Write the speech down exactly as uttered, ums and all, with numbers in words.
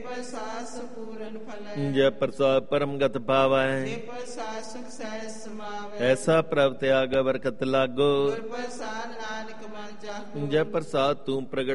ਪ੍ਰਸਾਦ ਸਪੂਰਨ flea. ਜੈ ਪ੍ਰਸਾਦ ਪਰਮ ਗਤ ਪਾਵੈ। ਤੇ ਪ੍ਰਸਾਦ ਸੁਖ ਸਹਿਜ ਸਮਾਵੈ। ਐਸਾ ਪ੍ਰਭ ਤਿਆਗ ਬਰਕਤ ਲਾਗੋ। ਗੁਰ ਪ੍ਰਸਾਦ ਨਾਨਕ ਮਨ ਜਾਗੋ। ਜੈ ਪ੍ਰਸਾਦ ਤੂੰ ਪ੍ਰਗਟ